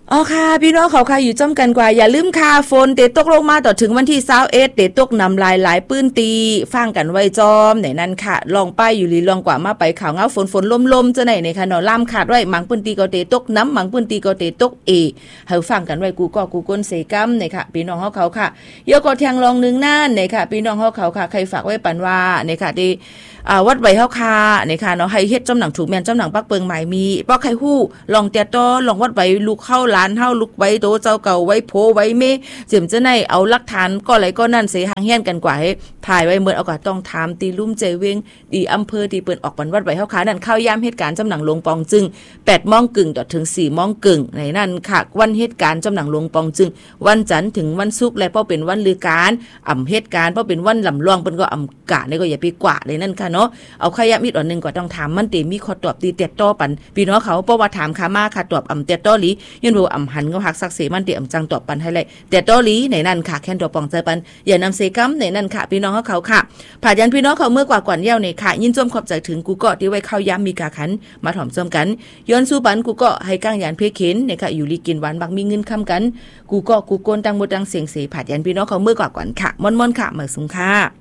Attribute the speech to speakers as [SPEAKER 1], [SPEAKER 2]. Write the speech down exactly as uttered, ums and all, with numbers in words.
[SPEAKER 1] อ๋อค่ะพี่น้องเขาค่ะอยู่จ้อมกันกว่าอย่าลืมค่ะฝนเตตกลงมาต่อถึงวันที่ยี่สิบเอ็ดเตตกนำลายหลายปื้นตีฟังกันไว้จอมไหนนั่นค่ะลองไปอยู่ลีลองกว่ามาไปข่าวเงาฝนฝนลมๆจะไหนในค่ะเนาะล่ามขาดไว้หมังปื้นตีก็เตตกน้ำหมังปื้นตีก็เตตกเอให้ฟังกันไว้กูก็กูก้นเสกัมเนี่ยค่ะพี่น้องเฮาเขาค่ะเยอะก็แทงลองนึงนั่นเนี่ยค่ะพี่น้องเฮาเขาค่ะใครฝากไว้ปันว่าเนี่ยค่ะที่อ่าวัดใบเฮาค่ะเนี่ยค่ะเนาะให้เฮ็ดจำหนังถูกแม่นจำหนังปักเปิงใหม่มีบ่ใครฮู้ลองแต่ต้อลองวัดใบลูกเข้าหลานเฮาลูกไว้โตเจ้าเก่าไว้โพไว้เมเจิมจะไหนเอาหลักฐานก็ไหลก็นั่นเสหางเฮียนกันกว่าให้ถ่ายไว้เหมือนเอาก็ต้องถามตีลุ่มใจเวงดีอำเภอที่เปิ้นออกปันวัดใบเฮาค่ะนั่นเข้ายามเหตุการณ์จำหนังลงปองจึง แปดโมงครึ่งต่อถึง สี่โมงครึ่งในนั่นค่ะวันเหตุการณ์จำหนังลงปองจึงวันจันทร์ถึงวันศุกร์และพอเป็นวันลือการอำเหตุการณ์พอเป็นวันลำลองเปิ้นก็อำกะนี่ก็อย่าไปกว่าเลยนั่นค่ะเนาะเอาขยะมิดอันนึงก็ต้องถามมันติมีข้อตอบตีเต็ดต่อปันพี่น้องเขาเพราะว่าถามค่ามาค่ะตอบอำเต็ดต่อหลียันบ่อำหันก็หักซักเสมันติอำจังตอบปันให้เลยเต็ดต่อหลีในนั่นค่ะแค่นตัวปองใจปันอย่านำเสกัมในนั่นค่ะพี่น้องเขาค่ะผ่ายันพี่น้องเขาเมื่อกว่ากว่าเย้านี่ค่ะยินจมขอบใจถึงกูก็ที่ไว้เข้ายามมีกาขันมาถ่อมซ้อมกันย้อนสู้ปันกูก็ให้ก้างยานเพเข็นเนี่ยค่ะอยู่ลีกินหวานบักมีเงินค้ำกันกูก็กูโกนตังหมดตังเสียงเสผ่ายันพี่น้องเขาเมื่อกว่ากว่าค่ะม่อนๆค่ะเหมือนสุงค่ะ